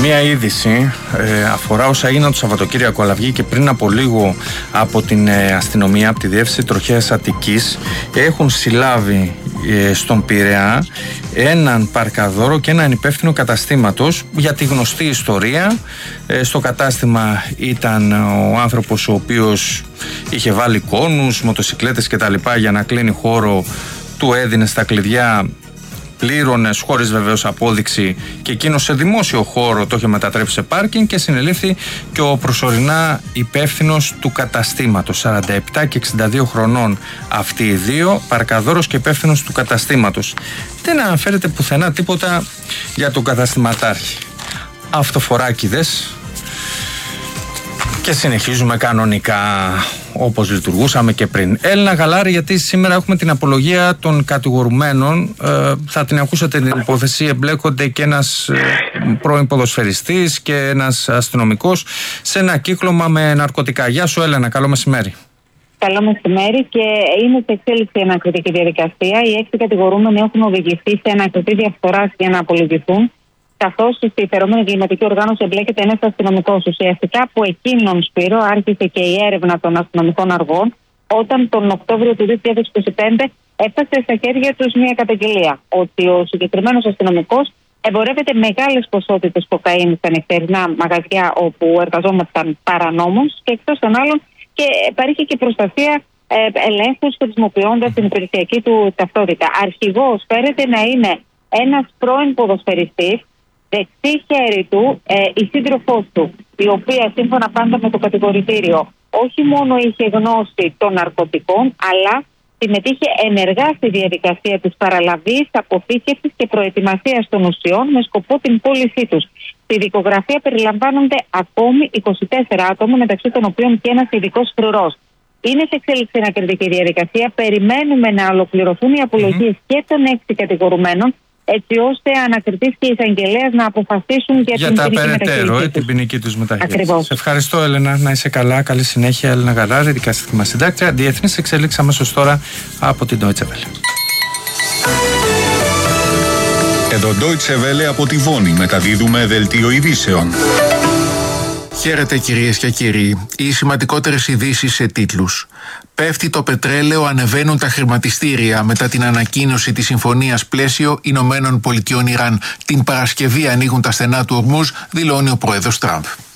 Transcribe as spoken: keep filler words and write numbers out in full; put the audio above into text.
Μία είδηση ε, αφορά όσα έγιναν το Σαββατοκύριακο, αλλά βγήκε πριν από λίγο από την ε, αστυνομία, από τη Διεύθυνση Τροχέας Αττικής. Έχουν συλλάβει ε, στον Πειραιά έναν παρκαδόρο και έναν υπεύθυνο καταστήματος για τη γνωστή ιστορία. Ε, στο κατάστημα ήταν ο άνθρωπος ο οποίος είχε βάλει κόνους, μοτοσικλέτες κτλ. Για να κλείνει χώρο, του έδινε στα κλειδιά, πλήρωνες χωρίς βεβαίως απόδειξη, και εκείνος σε δημόσιο χώρο το είχε μετατρέψει σε πάρκινγκ, και συνελήφθη και ο προσωρινά υπεύθυνος του καταστήματος, σαράντα επτά και εξήντα δύο χρονών αυτοί οι δύο, παρκαδόρος και υπεύθυνος του καταστήματος. Δεν αναφέρεται πουθενά τίποτα για τον καταστηματάρχη. Αυτοφοράκηδες, και συνεχίζουμε κανονικά όπως λειτουργούσαμε και πριν. Έλληνα Γαλάρη, γιατί σήμερα έχουμε την απολογία των κατηγορουμένων. Ε, θα την ακούσατε την υπόθεση. Εμπλέκονται και ένας ε, πρώην ποδοσφαιριστής και ένας αστυνομικός σε ένα κύκλωμα με ναρκωτικά. Γεια σου Έλενα, καλό μεσημέρι. Καλό μεσημέρι, και είναι σε εξέλιξη η ανακριτική διαδικασία. Οι έξι κατηγορούμενοι έχουν οδηγηθεί σε ανακριτή διαφθοράς για να απολογηθούν, καθώς στη φερόμενη εγκληματική οργάνωση εμπλέκεται ένας αστυνομικός. Ουσιαστικά από εκείνον, Σπύρο, άρχισε και η έρευνα των αστυνομικών αργών, όταν τον Οκτώβριο του δύο χιλιάδες είκοσι πέντε έφτασε στα χέρια τους μια καταγγελία ότι ο συγκεκριμένος αστυνομικός εμπορεύεται μεγάλες ποσότητες κοκαίνης στα νυχτερινά μαγαζιά όπου εργαζόμασταν παρανόμως, και εκτός των άλλων και παρήχε και προστασία ε, ελέγχους, χρησιμοποιώντας την υπηρεσιακή του ταυτότητα. Αρχηγός φέρεται να είναι ένας πρώην ποδοσφαιριστής, δεξί χέρι του ε, η σύντροφός του, η οποία σύμφωνα πάντα με το κατηγορητήριο όχι μόνο είχε γνώση των ναρκωτικών, αλλά συμμετείχε ενεργά στη διαδικασία της παραλαβής, αποθήκευσης και προετοιμασίας των ουσιών με σκοπό την πώλησή τους. Στη δικογραφία περιλαμβάνονται ακόμη είκοσι τέσσερα άτομα, μεταξύ των οποίων και ένας ειδικός φρουρός. Είναι σε εξέλιξη ανακριτική διαδικασία. Περιμένουμε να ολοκληρωθούν οι απολογίες mm-hmm. και των έξι κατηγορουμένων, έτσι ώστε ανακριτής και εισαγγελέας να αποφασίσουν για, για την ποινική μεταχείριση. Για την ποινική τους μεταχείριση. Ακριβώς. Σε ευχαριστώ Έλενα, να είσαι καλά, καλή συνέχεια. Έλληνα Γαλάρη, δικαστική μας συντάκτρια. Διεθνής εξέλιξη αμέσως τώρα από την Deutsche Welle. Εδώ Deutsche Welle από τη Βόνη, μεταδίδουμε δελτίο ειδήσεων. Χαίρετε κυρίες και κύριοι. Οι σημαντικότερες ειδήσεις σε τίτλους. Πέφτει το πετρέλαιο, ανεβαίνουν τα χρηματιστήρια μετά την ανακοίνωση της συμφωνίας πλαίσιο Ηνωμένων Πολιτειών Ιράν. Την Παρασκευή ανοίγουν τα στενά του Ορμούζ, δηλώνει ο πρόεδρος Τραμπ.